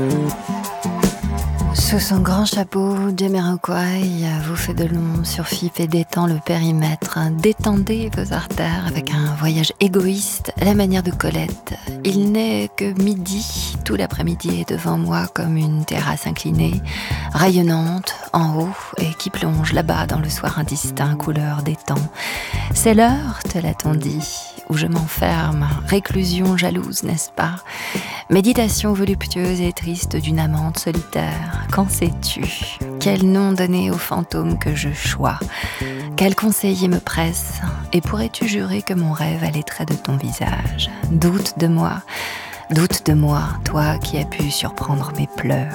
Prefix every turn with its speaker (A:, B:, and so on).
A: Sous son grand chapeau, Jamiroquai vous fait de l'ombre, surfit et détend le périmètre. Détendez vos artères avec un voyage égoïste à la manière de Colette. Il n'est que midi, tout l'après-midi est devant moi comme une terrasse inclinée, rayonnante en haut et qui plonge là-bas dans le soir indistinct, couleur des temps. C'est l'heure, te l'a-t-on dit, où je m'enferme, réclusion jalouse, n'est-ce pas? Méditation voluptueuse et triste d'une amante solitaire. Qu'en sais-tu? Quel nom donner aux fantômes que je chois? Quel conseiller me presse? Et pourrais-tu jurer que mon rêve a les traits de ton visage? Doute de moi, toi qui as pu surprendre mes pleurs.